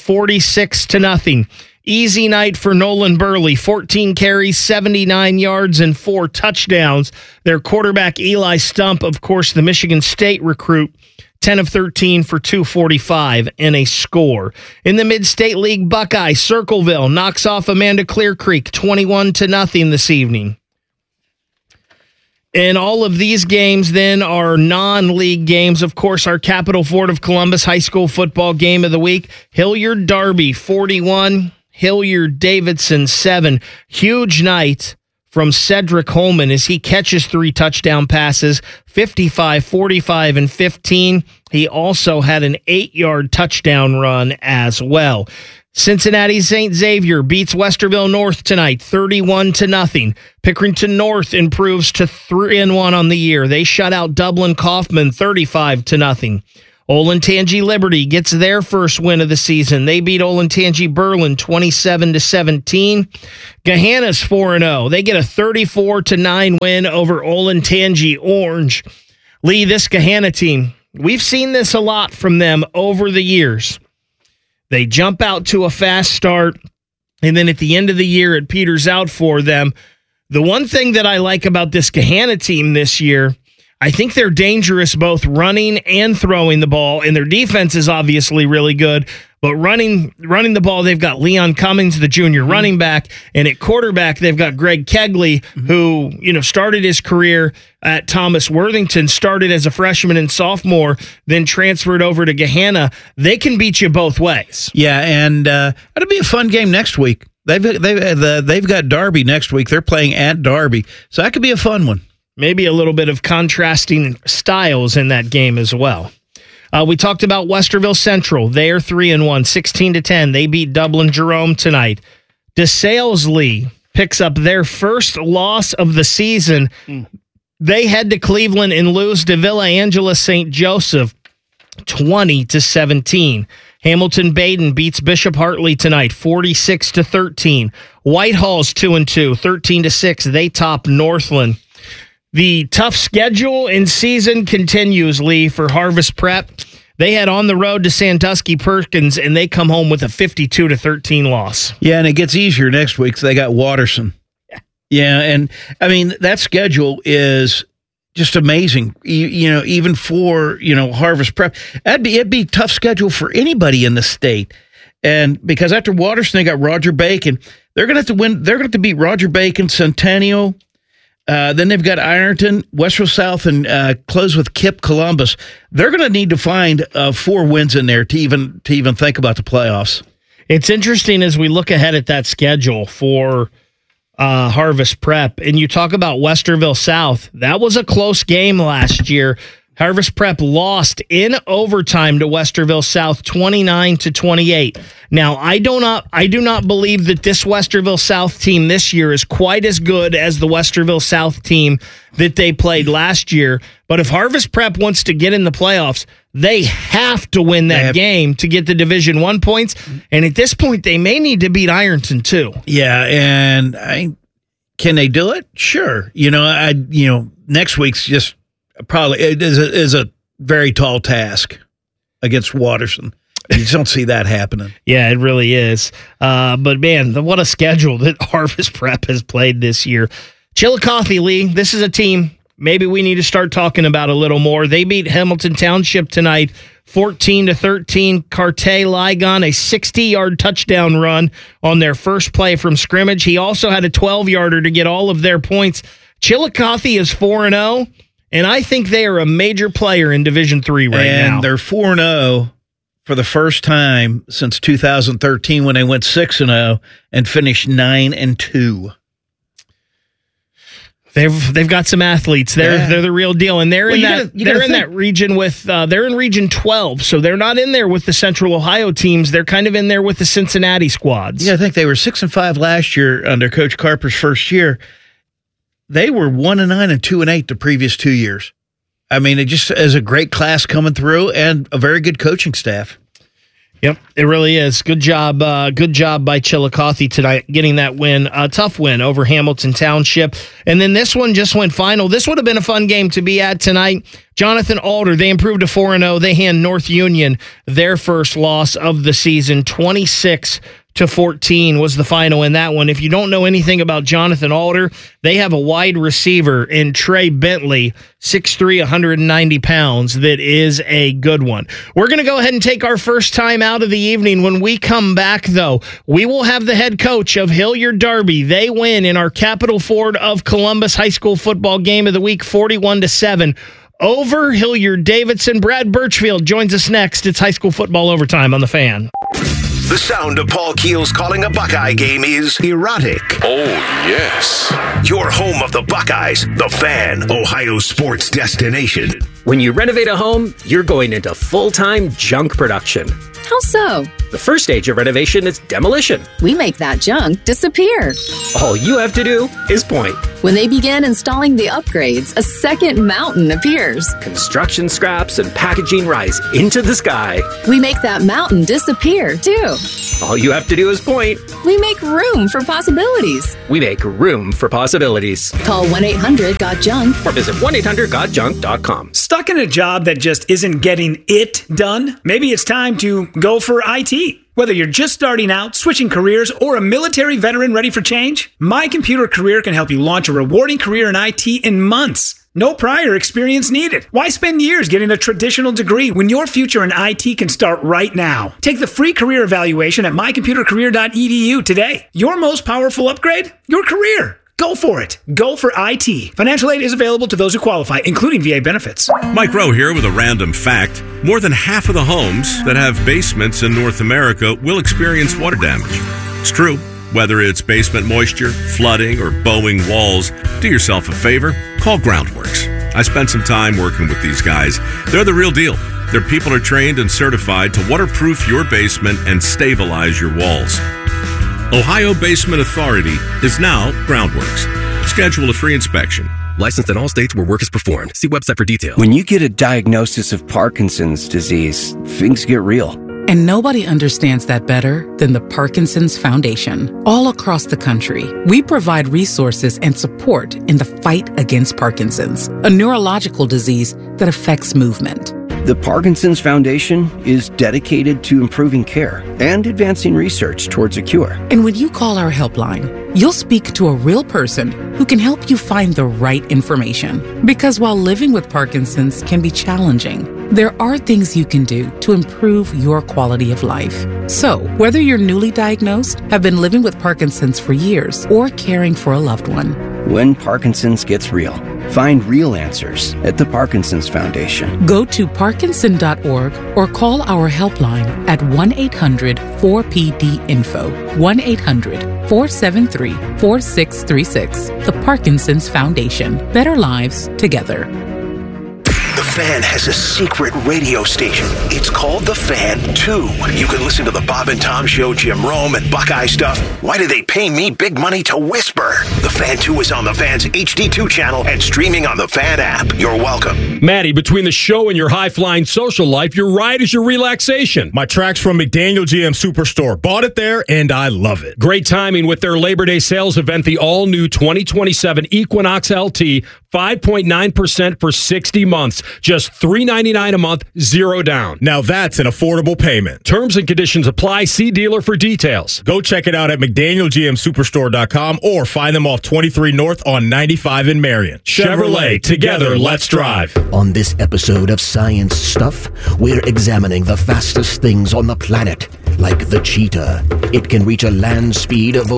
46-0. Easy night for Nolan Burley, 14 carries, 79 yards, and 4 touchdowns. Their quarterback, Eli Stump, of course, the Michigan State recruit, 10 of 13 for 245 and a score. In the Mid-State League Buckeye, Circleville knocks off Amanda Clear Creek 21-0 this evening. And all of these games then are non-league games. Of course, our Capital Ford of Columbus high school football game of the week. Hilliard-Darby 41, Hilliard-Davidson 7. Huge night from Cedric Holman as he catches 3 touchdown passes, 55, 45, and 15. He also had an 8-yard touchdown run as well. Cincinnati St. Xavier beats Westerville North tonight, 31-0. Pickerington North improves to 3-1 on the year. They shut out Dublin Kaufman, 35-0. Olentangy Liberty gets their first win of the season. They beat Olentangy Berlin 27-17. Gahanna's 4-0. They get a 34-9 win over Olentangy Orange. Lee, this Gahanna team, we've seen this a lot from them over the years. They jump out to a fast start, and then at the end of the year, it peters out for them. The one thing that I like about this Gahanna team this year, I think they're dangerous both running and throwing the ball, and their defense is obviously really good. But running the ball, they've got Leon Cummings, the junior running back, and at quarterback, they've got Greg Kegley, who started his career at Thomas Worthington, started as a freshman and sophomore, then transferred over to Gahanna. They can beat you both ways. Yeah, and it'll be a fun game next week. They've got Darby next week. They're playing at Darby, so that could be a fun one. Maybe a little bit of contrasting styles in that game as well. We talked about Westerville Central. They are 3-1, 16-10. They beat Dublin Jerome tonight. DeSales Lee picks up their first loss of the season. They head to Cleveland and lose to Villa Angela St. Joseph 20-17. Hamilton Baden beats Bishop Hartley tonight 46-13. Whitehall's 2-2, 13-6. They top Northland. The tough schedule and season continues, Lee, for Harvest Prep. They head on the road to Sandusky Perkins, and they come home with a 52-13 loss. Yeah, and it gets easier next week, so they got Watterson. Yeah, and, I mean, that schedule is just amazing, even for, Harvest Prep. It'd be a tough schedule for anybody in the state. And because after Watterson, they got Roger Bacon. They're going to have to win. They're going to have to beat Roger Bacon, Centennial. Then they've got Ironton, Westfield South, and close with Kip Columbus. They're going to need to find 4 wins in there to even think about the playoffs. It's interesting as we look ahead at that schedule for Harvest Prep, and you talk about Westerville South. That was a close game last year. Harvest Prep lost in overtime to Westerville South 29-28. Now, I do not believe that this Westerville South team this year is quite as good as the Westerville South team that they played last year. But if Harvest Prep wants to get in the playoffs, they have to win that game to get the Division I points. And at this point, they may need to beat Ironton too. Yeah, and can they do it? Sure. Next week's just probably it is a very tall task against Watterson. You just don't see that happening. Yeah, it really is. But man, what a schedule that Harvest Prep has played this year. Chillicothe, Lee, this is a team maybe we need to start talking about a little more. They beat Hamilton Township tonight 14-13. Carte Ligon, a 60-yard touchdown run on their first play from scrimmage. He also had a 12-yarder to get all of their points. Chillicothe is 4-0. And I think they are a major player in Division III right now. And they're 4-0 for the first time since 2013 when they went 6-0 and finished 9-2. They've got some athletes. They're the real deal, and they're in that region with they're in Region 12, so they're not in there with the Central Ohio teams. They're kind of in there with the Cincinnati squads. Yeah, I think they were 6-5 last year under Coach Carper's first year. They were 1-9 and 2-8 the previous 2 years. I mean, it just is a great class coming through and a very good coaching staff. Yep, it really is. Good job by Chillicothe tonight, getting that win, a tough win over Hamilton Township. And then this one just went final. This would have been a fun game to be at tonight. Jonathan Alder, they improved to 4-0. They hand North Union their first loss of the season, 26-21. 20-14 was the final in that one. If you don't know anything about Jonathan Alder, they have a wide receiver in Trey Bentley, 6'3", 190 pounds, that is a good one. We're going to go ahead and take our first time out of the evening. When we come back, though, we will have the head coach of Hilliard Derby. They win in our Capital Ford of Columbus high school football game of the week, 41-7. Over Hilliard Davidson. Brad Birchfield joins us next. It's high school football overtime on The Fan. The sound of Paul Keels calling a Buckeye game is erotic. Oh, yes. Your home of the Buckeyes, The Fan, Ohio sports destination. When you renovate a home, you're going into full-time junk production. How so? The first stage of renovation is demolition. We make that junk disappear. All you have to do is point. When they begin installing the upgrades, a second mountain appears. Construction scraps and packaging rise into the sky. We make that mountain disappear, too. All you have to do is point. We make room for possibilities. We make room for possibilities. Call 1-800-GOT-JUNK or visit 1-800-GOT-JUNK.com. Stuck in a job that just isn't getting it done? Maybe it's time to go for IT. Whether you're just starting out, switching careers, or a military veteran ready for change, My Computer Career can help you launch a rewarding career in IT in months. No prior experience needed. Why spend years getting a traditional degree when your future in IT can start right now? Take the free career evaluation at mycomputercareer.edu today. Your most powerful upgrade? Your career. Go for it. Go for IT. Financial aid is available to those who qualify, including VA benefits. Mike Rowe here with a random fact. More than half of the homes that have basements in North America will experience water damage. It's true. Whether it's basement moisture, flooding, or bowing walls, do yourself a favor. Call Groundworks. I spent some time working with these guys. They're the real deal. Their people are trained and certified to waterproof your basement and stabilize your walls. Ohio Basement Authority is now Groundworks. Schedule a free inspection. Licensed in all states where work is performed. See website for details. When you get a diagnosis of Parkinson's disease, things get real. And nobody understands that better than the Parkinson's Foundation. All across the country, we provide resources and support in the fight against Parkinson's, a neurological disease that affects movement. The Parkinson's Foundation is dedicated to improving care and advancing research towards a cure. And when you call our helpline, you'll speak to a real person who can help you find the right information. Because while living with Parkinson's can be challenging, there are things you can do to improve your quality of life. So, whether you're newly diagnosed, have been living with Parkinson's for years, or caring for a loved one, when Parkinson's gets real, find real answers at the Parkinson's Foundation. Go to parkinson.org or call our helpline at 1-800-4PD-INFO, 1-800-473-4636. The Parkinson's Foundation. Better lives together. The Fan has a secret radio station. It's called The Fan 2. You can listen to the Bob and Tom Show, Jim Rome, and Buckeye stuff. Why do they pay me big money to whisper? The Fan 2 is on the Fan's HD2 channel and streaming on the Fan app. You're welcome. Maddie, between the show and your high-flying social life, your ride is your relaxation. My track's from McDaniel GM Superstore. Bought it there, and I love it. Great timing with their Labor Day sales event, the all-new 2027 Equinox LT, 5.9% for 60 months. Just $399 a month, zero down. Now that's an affordable payment. Terms and conditions apply. See dealer for details. Go check it out at McDanielGMSuperstore.com or find them off 23 North on 95 in Marion. Chevrolet, together, let's drive. On this episode of Science Stuff, we're examining the fastest things on the planet, like the cheetah. It can reach a land speed of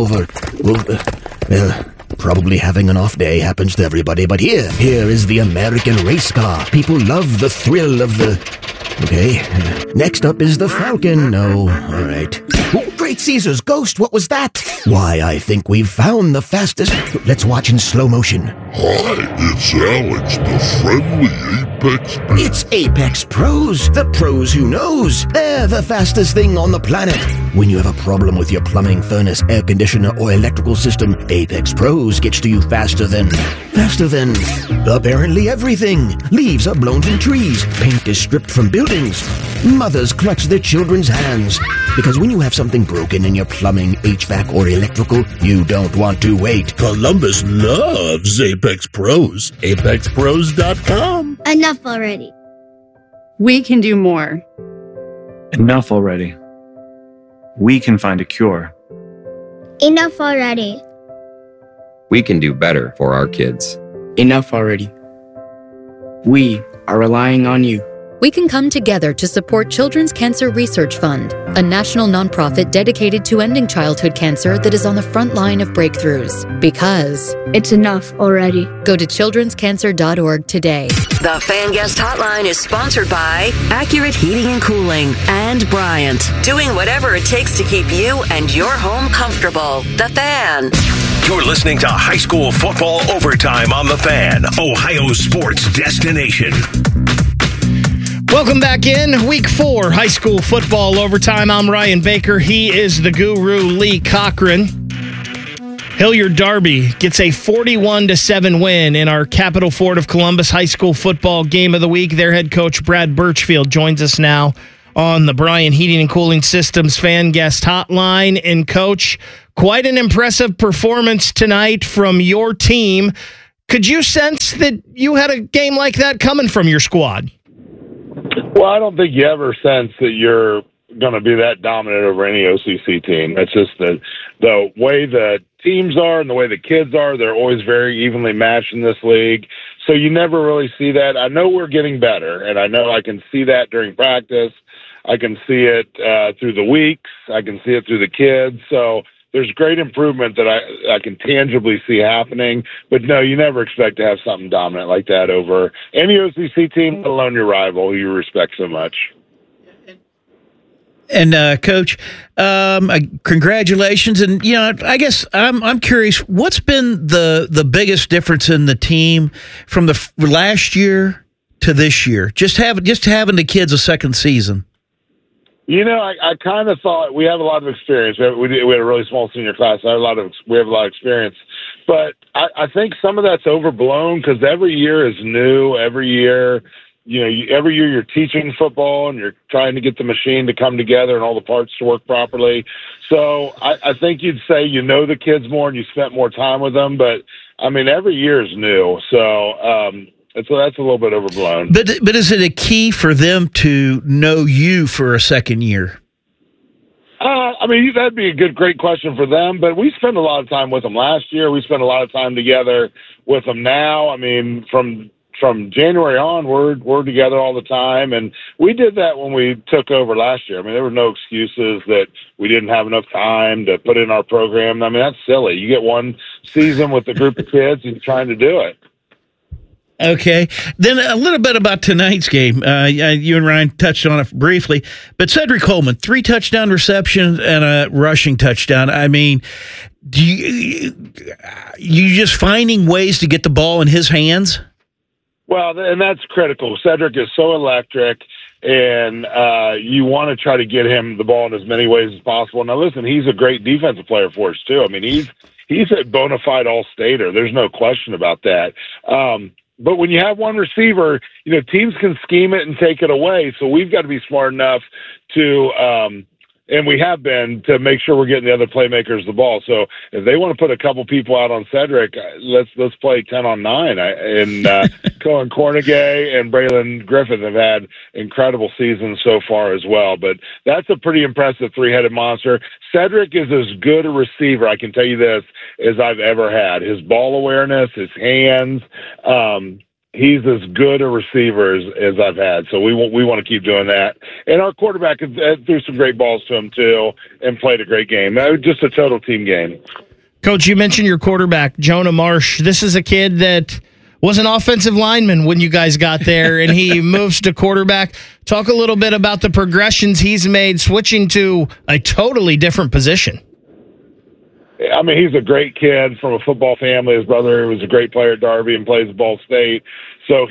probably having an off day happens to everybody, but here is the American race car. People love the thrill of the... Okay, next up is the Falcon. No, all right. Oh, Great Caesar's ghost, what was that? Why, I think we've found the fastest... Let's watch in slow motion. Hi, it's Alex, the friendly Apex Pro. It's Apex Pros, the pros who knows. They're the fastest thing on the planet. When you have a problem with your plumbing, furnace, air conditioner, or electrical system, Apex Pros gets to you faster than apparently everything. Leaves are blown from trees. Paint is stripped from buildings. Mothers clutch their children's hands. Because when you have something broken in your plumbing, HVAC, or electrical, you don't want to wait. Columbus loves Apex Pros. ApexPros.com. Enough already. We can do more. Enough already. We can find a cure. Enough already. We can do better for our kids. Enough already. We are relying on you. We can come together to support Children's Cancer Research Fund, a national nonprofit dedicated to ending childhood cancer that is on the front line of breakthroughs. Because it's enough already. Go to childrenscancer.org today. The Fan Guest Hotline is sponsored by Accurate Heating and Cooling and Bryant, doing whatever it takes to keep you and your home comfortable. The Fan. You're listening to High School Football Overtime on The Fan, Ohio's sports destination. Welcome back in. Week 4, high school football overtime. I'm Ryan Baker. He is the guru, Lee Cochran. Hilliard Darby gets a 41-7 win in our Capital Ford of Columbus high school football game of the week. Their head coach, Brad Birchfield, joins us now on the Bryant Heating and Cooling Systems Fan Guest Hotline. And, Coach, quite an impressive performance tonight from your team. Could you sense that you had a game like that coming from your squad? Well, I don't think you ever sense that you're going to be that dominant over any OCC team. That's just the way the teams are and the way the kids are. They're always very evenly matched in this league. So you never really see that. I know we're getting better, and I know I can see that during practice. I can see it through the weeks. I can see it through the kids. So there's great improvement that I can tangibly see happening. But, no, you never expect to have something dominant like that over any OCC team, let alone your rival who you respect so much. And, Coach, congratulations. And, you know, I guess I'm curious, what's been the biggest difference in the team from the last year to this year? Just having the kids a second season. You know, I kind of thought we have a lot of experience. We had a really small senior class. We have a lot of experience. But I think some of that's overblown because every year is new. Every year, every year you're teaching football and you're trying to get the machine to come together and all the parts to work properly. So I think you'd say you know the kids more and you spent more time with them. But, I mean, every year is new. So that's a little bit overblown. But is it a key for them to know you for a second year? I mean, that'd be a great question for them. But we spent a lot of time with them last year. We spent a lot of time together with them now. I mean, from January on, we're together all the time. And we did that when we took over last year. I mean, there were no excuses that we didn't have enough time to put in our program. I mean, that's silly. You get one season with a group of kids and you're trying to do it. Okay. Then a little bit about tonight's game. You and Ryan touched on it briefly, but Cedric Coleman, 3 touchdown receptions and a rushing touchdown. I mean, do you just finding ways to get the ball in his hands? Well, and that's critical. Cedric is so electric, and you want to try to get him the ball in as many ways as possible. Now, listen, he's a great defensive player for us, too. I mean, he's a bona fide all-stater. There's no question about that. But when you have one receiver, teams can scheme it and take it away. So we've got to be smart enough to, and we have been, to make sure we're getting the other playmakers the ball. So if they want to put a couple people out on Cedric, let's play 10 on 9. And Cohen Cornegay and Braylon Griffith have had incredible seasons so far as well. But that's a pretty impressive 3-headed monster. Cedric is as good a receiver, I can tell you this, as I've ever had. His ball awareness, his hands, he's as good a receiver as I've had. So we want to keep doing that. And our quarterback threw some great balls to him, too, and played a great game. Just a total team game. Coach, you mentioned your quarterback, Jonah Marsh. This is a kid that was an offensive lineman when you guys got there, and he moves to quarterback. Talk a little bit about the progressions he's made switching to a totally different position. I mean, he's a great kid from a football family. His brother was a great player at Darby and plays at Ball State. So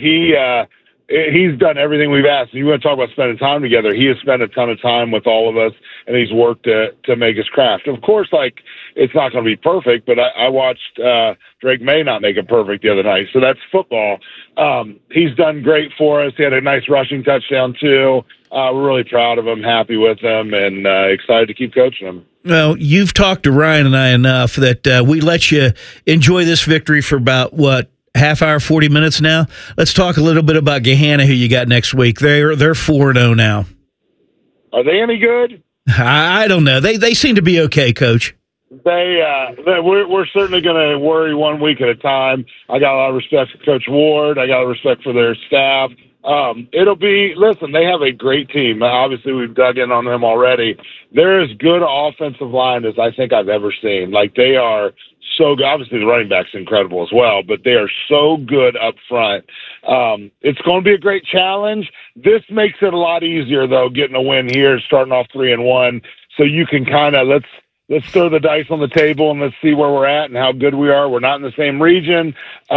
he's done everything we've asked. You want to talk about spending time together. He has spent a ton of time with all of us, and he's worked to make his craft. Of course, it's not going to be perfect, but I watched Drake May not make it perfect the other night. So that's football. He's done great for us. He had a nice rushing touchdown, too. We're really proud of him, happy with him, and excited to keep coaching him. Well, you've talked to Ryan and I enough that we let you enjoy this victory for about, half hour, 40 minutes now? Let's talk a little bit about Gahanna, who you got next week. They're 4-0 now. Are they any good? I don't know. They seem to be okay, Coach. We're certainly going to worry 1 week at a time. I got a lot of respect for Coach Ward. I got a lot of respect for their staff. Listen, they have a great team. Obviously, we've dug in on them already. They're as good offensive line as I think I've ever seen. Like, they are so good. Obviously, the running back's incredible as well, but they are so good up front. It's going to be a great challenge. This makes it a lot easier, though, getting a win here, starting off 3-1. So you can kind of let's throw the dice on the table and let's see where we're at and how good we are. We're not in the same region.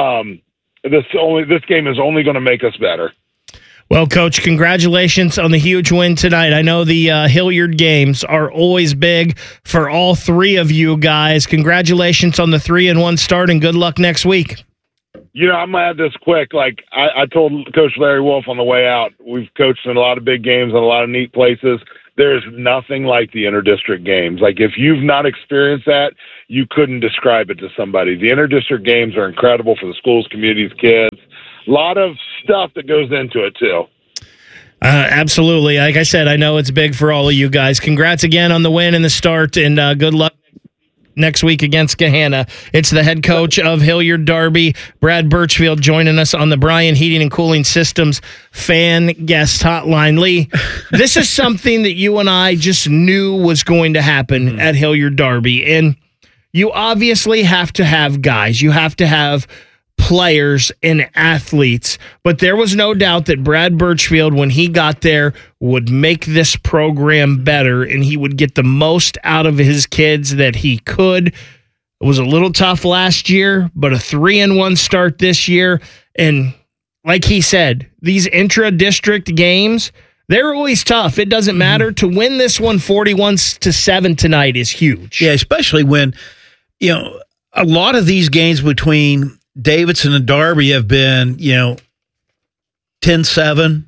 This game is only going to make us better. Well, Coach, congratulations on the huge win tonight. I know the Hilliard games are always big for all three of you guys. Congratulations on the 3-1 start, and good luck next week. I'm going to add this quick. Like I told Coach Larry Wolf on the way out, we've coached in a lot of big games and a lot of neat places. There's nothing like the interdistrict games. Like, if you've not experienced that, you couldn't describe it to somebody. The interdistrict games are incredible for the schools, communities, kids. A lot of stuff that goes into it, too. Absolutely. Like I said, I know it's big for all of you guys. Congrats again on the win and the start, and good luck next week against Gahanna. It's the head coach of Hilliard Darby, Brad Birchfield, joining us on the Bryan Heating and Cooling Systems fan guest hotline. Lee, this is something that you and I just knew was going to happen at Hilliard Darby, and you obviously have to have guys. You have to have players and athletes, but there was no doubt that Brad Birchfield, when he got there, would make this program better, and he would get the most out of his kids that he could. It was a little tough last year, but a 3-1 start this year. And like he said, these intra-district games, they're always tough. It doesn't matter. To win this one 41-7 tonight is huge. Yeah, especially when, a lot of these games between Davidson and Darby have been, 10-7,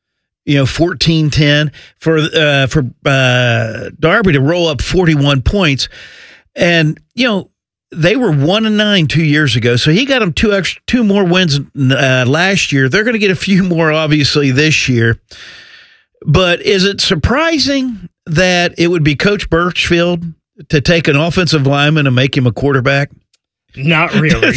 14-10 for Darby to roll up 41 points. And, they were 1-9 2 years ago. So he got them two more wins last year. They're going to get a few more, obviously, this year. But is it surprising that it would be Coach Birchfield to take an offensive lineman and make him a quarterback? Not really.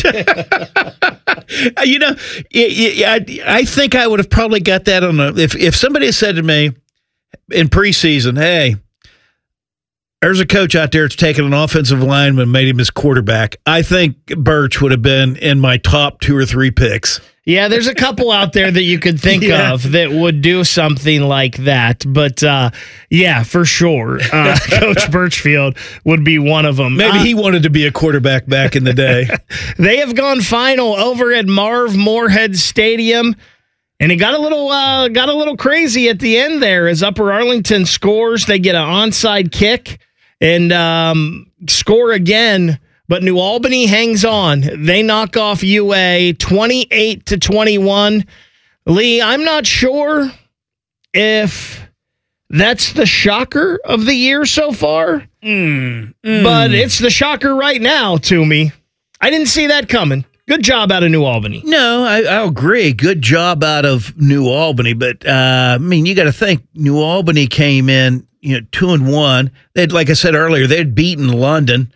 I think I would have probably got that on if somebody had said to me in preseason, hey, there's a coach out there that's taking an offensive lineman and made him his quarterback, I think Birch would have been in my top 2 or 3 picks. Yeah, there's a couple out there that you could think of that would do something like that. But, yeah, for sure, Coach Birchfield would be one of them. Maybe he wanted to be a quarterback back in the day. They have gone final over at Marv Moorhead Stadium, and it got a little crazy at the end there as Upper Arlington scores. They get an onside kick and score again. But New Albany hangs on. They knock off UA 28-21. Lee, I'm not sure if that's the shocker of the year so far, but it's the shocker right now to me. I didn't see that coming. Good job out of New Albany. No, I agree. Good job out of New Albany. But, you got to think New Albany came in 2-1. They'd, like I said earlier, they'd beaten London.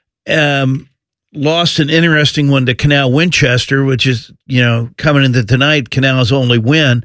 Lost an interesting one to Canal Winchester, which is, coming into tonight, Canal's only win.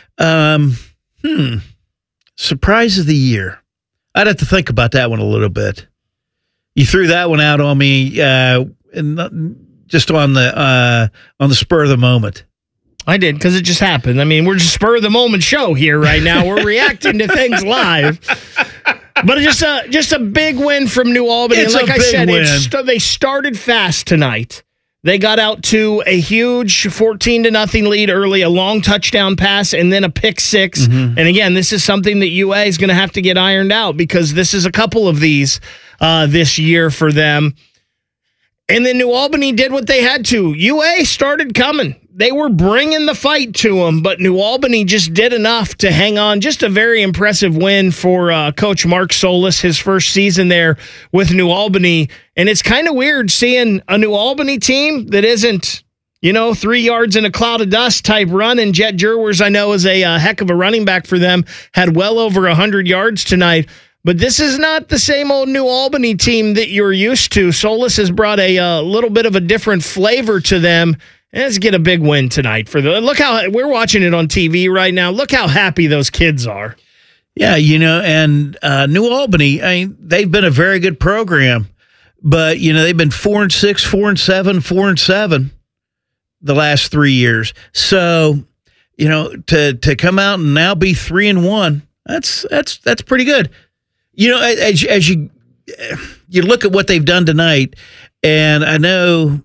Surprise of the year. I'd have to think about that one a little bit. You threw that one out on me, just on the spur of the moment. I did, because it just happened. We're just spur of the moment show here right now. We're reacting to things live. But just a big win from New Albany. It's and like a big win. They started fast tonight. They got out to a huge 14-0 lead early, a long touchdown pass, and then a pick six. And again, this is something that UA is going to have to get ironed out, because this is a couple of these this year for them. And then New Albany did what they had to. UA started coming. They were bringing the fight to them, but New Albany just did enough to hang on. Just a very impressive win for Coach Mark Solis, his first season there with New Albany. And it's kind of weird seeing a New Albany team that isn't, 3 yards in a cloud of dust type run. And Jet Jurwers, I know, is a heck of a running back for them, had well over 100 yards tonight. But this is not the same old New Albany team that you're used to. Solis has brought a little bit of a different flavor to them. And let's get a big win tonight for them. Look how we're watching it on TV right now. Look how happy those kids are. Yeah, and New Albany, they've been a very good program, but they've been 4-6, 4-7, 4-7 the last 3 years. So, to come out and now be 3-1, that's pretty good. As you look at what they've done tonight, and I know,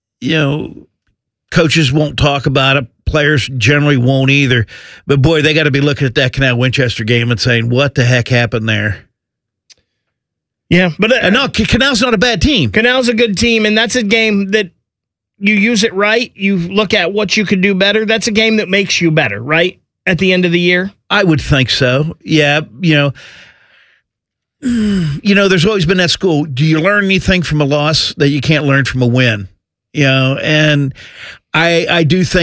coaches won't talk about it. Players generally won't either. But, boy, they got to be looking at that Canal-Winchester game and saying, what the heck happened there? Yeah. But no, Canal's not a bad team. Canal's a good team, and that's a game that you use it right. You look at what you could do better. That's a game that makes you better, right, at the end of the year? I would think so. Yeah, there's always been that school. Do you learn anything from a loss that you can't learn from a win? And I do think